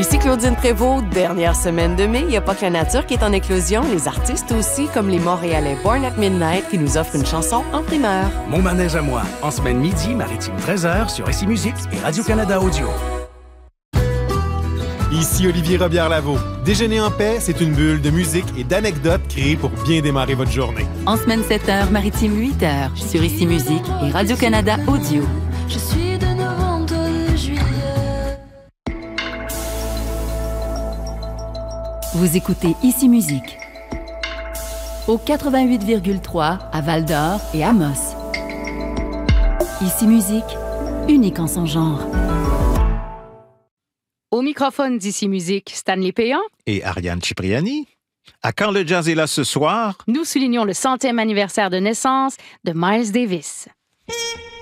Ici Claudine Prévost, dernière semaine de mai. Il n'y a pas que la nature qui est en éclosion, les artistes aussi, comme les Montréalais Born at Midnight qui nous offrent une chanson en primeur. Mon manège à moi, en semaine midi, maritime 13h sur ICI Musique et Radio-Canada Audio. Ici Olivier Robillard-Lavaux. Déjeuner en paix, c'est une bulle de musique et d'anecdotes créées pour bien démarrer votre journée. En semaine 7h, maritime 8h, sur ICI Musique et Radio-Canada Audio. Je suis de novembre de juillet. Vous écoutez ICI Musique. Au 88,3 à Val-d'Or et Amos. ICI Musique, unique en son genre. Au microphone d'ICI Musique, Stanley Payan et Ariane Cipriani. À Quand le jazz est là ce soir, nous soulignons le 100e anniversaire de naissance de Miles Davis.